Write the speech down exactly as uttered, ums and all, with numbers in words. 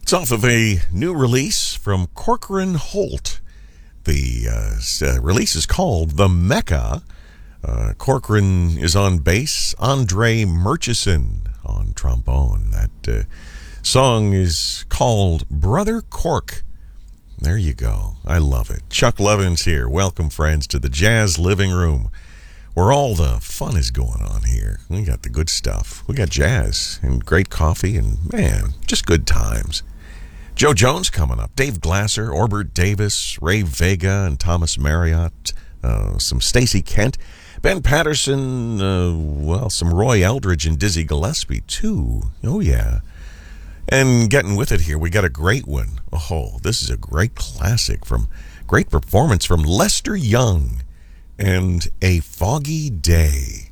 It's off of a new release from Corcoran Holt. The uh, uh, release is called The Mecca. Uh, Corcoran is on bass. Andre Murchison on trombone. That uh, song is called Brother Cork. There you go. I love it. Chuck Levin's here. Welcome, friends, to the Jazz Living Room, where all the fun is going on here. We got the good stuff. We got jazz and great coffee and, man, just good times. Joe Jones coming up. Dave Glasser, Orbert Davis, Ray Vega, and Thomas Marriott. Uh, some Stacey Kent. Ben Patterson, uh, well, some Roy Eldridge and Dizzy Gillespie, too. Oh, yeah. And getting with it here, we got a great one. Oh, this is a great classic from, great performance from Lester Young and A Foggy Day.